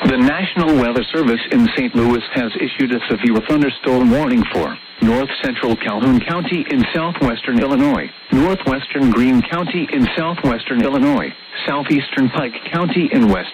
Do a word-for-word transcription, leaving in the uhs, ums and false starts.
The National Weather Service in Saint Louis has issued a severe thunderstorm warning for north central Calhoun County in southwestern Illinois, northwestern Greene County in southwestern Illinois, southeastern Pike County in west